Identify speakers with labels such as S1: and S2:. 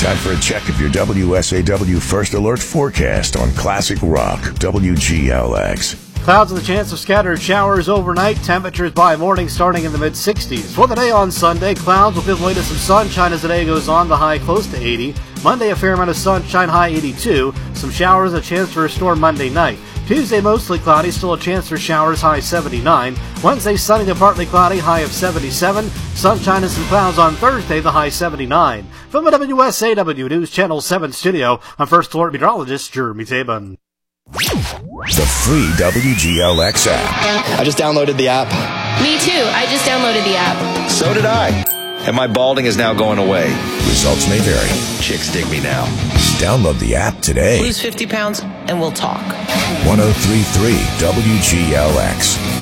S1: Time for a check of your WSAW First Alert forecast on Classic Rock, WGLX.
S2: Clouds with a chance of scattered showers overnight. Temperatures by morning starting in the mid-60s. For the day on Sunday, clouds will give way to some sunshine as the day goes on, the high close to 80. Monday, a fair amount of sunshine, high 82. Some showers, a chance for a storm Monday night. Tuesday, mostly cloudy, still a chance for showers, high 79. Wednesday, sunny to partly cloudy, high of 77. Sunshine and some clouds on Thursday, the high 79. From the WSAW News Channel 7 studio, I'm First Alert Meteorologist Jeremy Tabin.
S1: The free WGLX app.
S3: I just downloaded the app.
S4: Me too. I just downloaded the app.
S5: So did I. And my balding is now going away.
S1: Results may vary.
S5: Chicks dig me now.
S1: Download the app today.
S6: Lose 50 pounds and we'll talk.
S1: 103.3 WGLX.